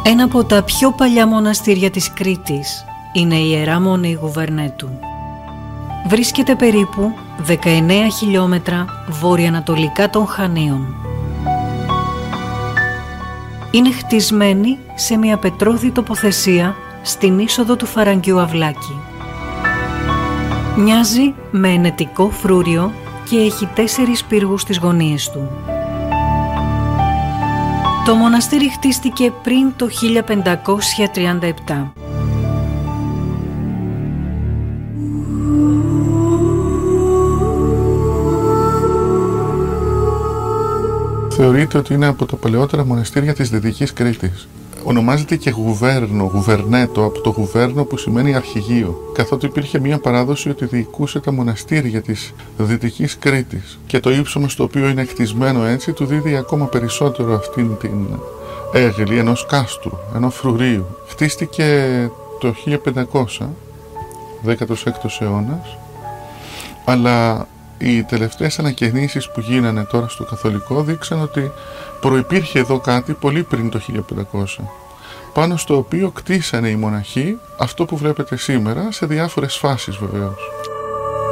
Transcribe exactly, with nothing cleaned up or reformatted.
Ένα από τα πιο παλιά μοναστήρια της Κρήτης είναι η Ιερά Μονή Γουβερνέτου. Βρίσκεται περίπου δεκαεννέα χιλιόμετρα βορειοανατολικά των Χανίων. Είναι χτισμένη σε μια πετρώδη τοποθεσία στην είσοδο του Φαραγγιού Αυλάκη. Μοιάζει με ενετικό φρούριο και έχει τέσσερις πύργους στις γωνίες του. Το μοναστήρι χτίστηκε πριν το χίλια πεντακόσια τριάντα επτά. Θεωρείται ότι είναι από τα παλαιότερα μοναστήρια της Δυτικής Κρήτης. Ονομάζεται και γουβέρνο, γουβερνέτο, από το γουβέρνο που σημαίνει αρχηγείο, καθότι υπήρχε μια παράδοση ότι διοικούσε τα μοναστήρια της Δυτικής Κρήτης και το ύψωμα στο οποίο είναι χτισμένο έτσι του δίδει ακόμα περισσότερο αυτήν την έγκλη ενός κάστρου, ενός φρουρίου. Χτίστηκε το χίλια πεντακόσια, δέκατος έκτος αιώνας, αλλά οι τελευταίες ανακαινήσεις που γίνανε τώρα στο καθολικό δείξαν ότι προϋπήρχε εδώ κάτι πολύ πριν το χίλια πεντακόσια, πάνω στο οποίο κτίσανε οι μοναχοί αυτό που βλέπετε σήμερα σε διάφορες φάσεις βεβαίως.